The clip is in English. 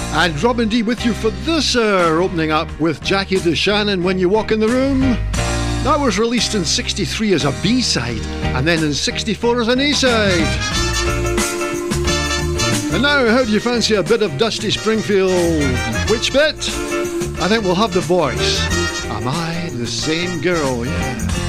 And Robin D with you for this hour, opening up with Jackie DeShannon, When You Walk in the Room. That was released in 63 as a B-side, and then in 64 as an A-side. And now, how do you fancy a bit of Dusty Springfield? Which bit? I think we'll have the voice. Am I the same girl? Yeah.